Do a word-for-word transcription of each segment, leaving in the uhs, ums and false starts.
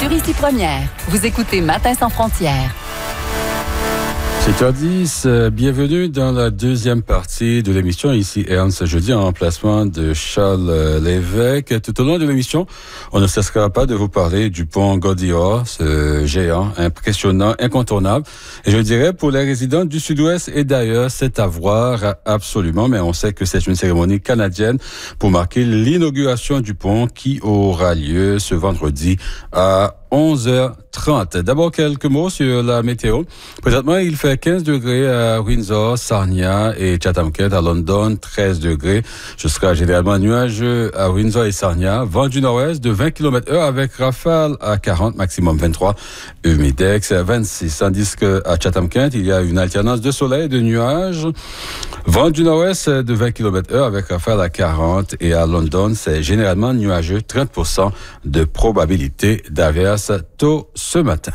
sur Ici Première. Vous écoutez Matin sans frontières. sept heures dix, euh, bienvenue dans la deuxième partie de l'émission. Ici Ernst Jeudi en remplacement de Charles euh, Lévesque. Tout au long de l'émission, on ne cessera pas de vous parler du pont Gordillon, ce géant, impressionnant, incontournable. Et je dirais, pour les résidents du Sud-Ouest et d'ailleurs, c'est à voir absolument, mais on sait que c'est une cérémonie canadienne pour marquer l'inauguration du pont qui aura lieu ce vendredi à onze heures trente. D'abord, quelques mots sur la météo. Présentement, il fait quinze degrés à Windsor, Sarnia et Chatham-Kent. À London, treize degrés. Ce sera généralement nuageux à Windsor et Sarnia. Vent du nord-ouest de vingt kilomètres heure avec rafale à quarante, maximum vingt-trois. Humidex à vingt-six. Tandis qu'à Chatham-Kent, il y a une alternance de soleil et de nuages. Vent du nord-ouest de vingt kilomètres heure avec rafale à quarante. Et à London, c'est généralement nuageux, trente pour cent de probabilité d'averse tôt ce matin.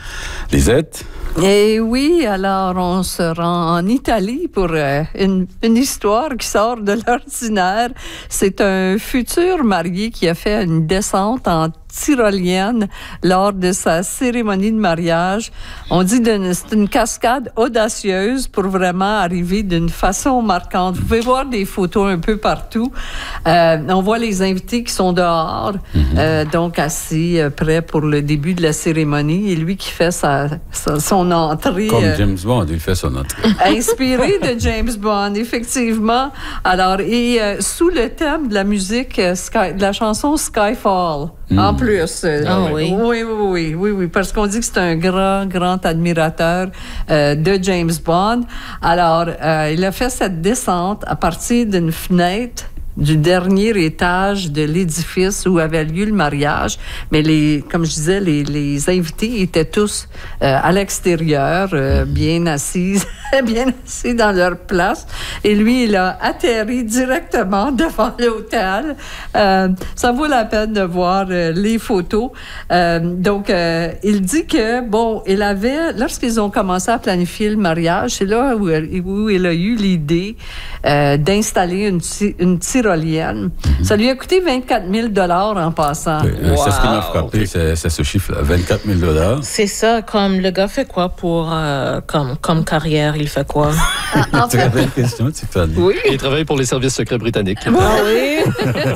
Lisette? Eh oui, alors on se rend en Italie pour euh, une, une histoire qui sort de l'ordinaire. C'est un futur marié qui a fait une descente en tyrolienne lors de sa cérémonie de mariage. On dit que c'est une cascade audacieuse pour vraiment arriver d'une façon marquante. Vous pouvez voir des photos un peu partout. Euh, on voit les invités qui sont dehors, mm-hmm. euh, donc assis, euh, prêts pour le début de la cérémonie. Et lui qui fait sa, sa, son entrée. Comme euh, James Bond, il fait son entrée. Inspiré de James Bond, effectivement. Alors, et euh, sous le thème de la musique, euh, Sky, de la chanson Skyfall. Mm. En plus. Euh, ah oui. Oui, oui, oui, oui, oui, parce qu'on dit que c'est un grand, grand admirateur euh, de James Bond. Alors, euh, il a fait cette descente à partir d'une fenêtre du dernier étage de l'édifice où avait lieu le mariage. Mais les, comme je disais, les, les invités étaient tous euh, à l'extérieur, euh, bien assis, bien assis dans leur place. Et lui, il a atterri directement devant l'hôtel. Euh, ça vaut la peine de voir euh, les photos. Euh, donc, euh, il dit que, bon, il avait, lorsqu'ils ont commencé à planifier le mariage, c'est là où, où il a eu l'idée euh, d'installer une, une tyrolienne. Mm-hmm. Ça lui a coûté vingt-quatre mille dollars en passant. Oui, wow. C'est ce qui m'a frappé, c'est, c'est ce chiffre-là, vingt-quatre mille dollars. C'est ça, comme le gars fait quoi pour, euh, comme, comme carrière, il fait quoi? C'est une belle question, Tiffany. Oui. Il travaille pour les services secrets britanniques. Ah oui?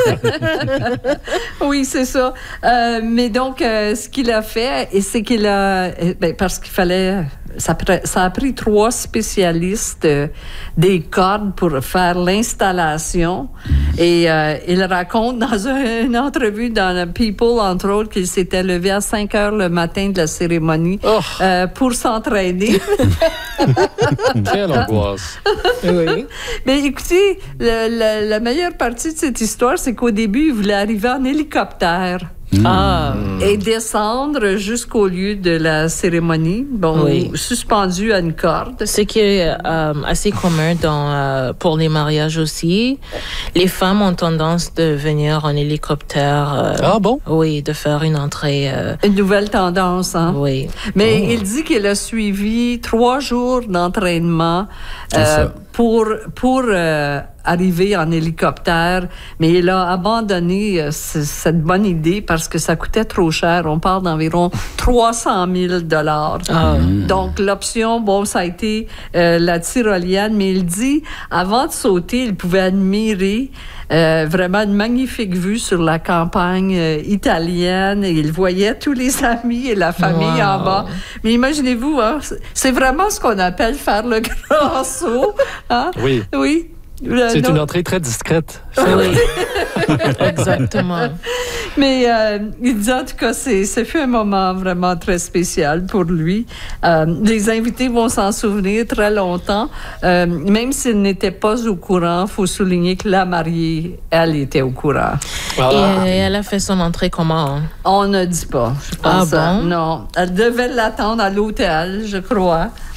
Oui, c'est ça. Euh, mais donc, euh, ce qu'il a fait, et c'est qu'il a... Ben, parce qu'il fallait... Ça, ça a pris trois spécialistes euh, des cordes pour faire l'installation. Et euh, il raconte dans un, une entrevue dans People, entre autres, qu'il s'était levé à cinq heures le matin de la cérémonie oh. euh, pour s'entraîner. Quelle angoisse! Oui. Mais écoutez, le, le, la meilleure partie de cette histoire, c'est qu'au début, il voulait arriver en hélicoptère. Mmh. Ah. Et descendre jusqu'au lieu de la cérémonie, bon, oui. suspendu à une corde. Ce qui est euh, assez commun dans, euh, pour les mariages aussi. Les femmes ont tendance de venir en hélicoptère. Euh, ah bon? Oui, de faire une entrée. Euh, une nouvelle tendance, hein? Oui. Mais oh. il dit qu'il a suivi trois jours d'entraînement euh, pour, pour euh, arriver en hélicoptère, mais il a abandonné euh, c- cette bonne idée parce que ça coûtait trop cher. On parle d'environ trois cent mille dollars. Ah. Donc, l'option, bon, ça a été euh, la tyrolienne, mais il dit, avant de sauter, il pouvait admirer euh, vraiment une magnifique vue sur la campagne euh, italienne et il voyait tous les amis et la famille wow. en bas. Mais imaginez-vous, hein, c'est vraiment ce qu'on appelle faire le grand saut. Hein? Oui. Oui. Le, c'est non. une entrée très discrète. Oui, exactement. Mais euh, il dit en tout cas, c'est, ce fut un moment vraiment très spécial pour lui. Euh, les invités vont s'en souvenir très longtemps. Euh, même s'ils n'étaient pas au courant, il faut souligner que la mariée, elle était au courant. Ah. Et elle a fait son entrée comment? On ne dit pas, je pense. Ah bon? Non, elle devait l'attendre à l'hôtel, je crois.